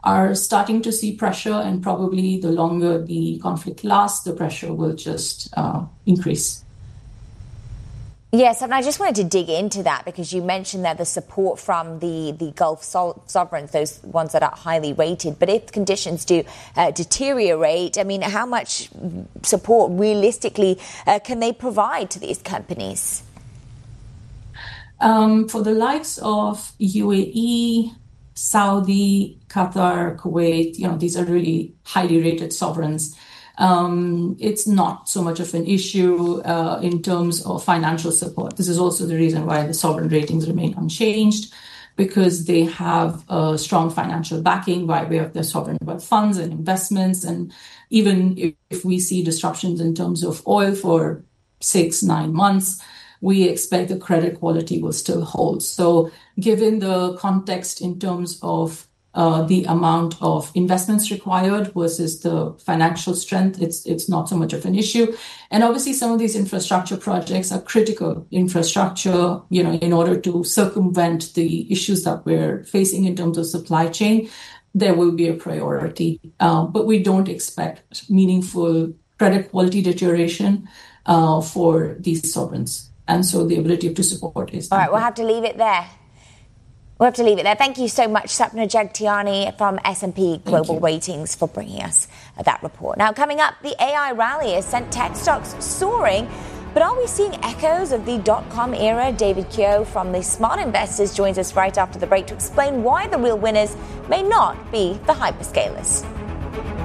are starting to see pressure, and probably the longer the conflict lasts, the pressure will just increase. Yes, and I just wanted to dig into that because you mentioned that the support from the Gulf sovereigns, those ones that are highly rated, but if conditions do deteriorate, I mean, how much support realistically can they provide to these companies? For the likes of UAE, Saudi, Qatar, Kuwait, these are really highly rated sovereigns. It's not so much of an issue in terms of financial support. This is also the reason why the sovereign ratings remain unchanged, because they have a strong financial backing by way of their sovereign wealth funds and investments. And even if we see disruptions in terms of oil for 6-9 months, we expect the credit quality will still hold. So given the context in terms of the amount of investments required versus the financial strength, it's not so much of an issue. And obviously, some of these infrastructure projects are critical infrastructure, in order to circumvent the issues that we're facing in terms of supply chain. There will be a priority, but we don't expect meaningful credit quality deterioration for these sovereigns. And so the ability to support is... All right, we'll have to leave it there. Thank you so much, Sapna Jagtiani from S&P Global Ratings, for bringing us that report. Now, coming up, the AI rally has sent tech stocks soaring. But are we seeing echoes of the dot-com era? David Keogh from the Smart Investors joins us right after the break to explain why the real winners may not be the hyperscalers.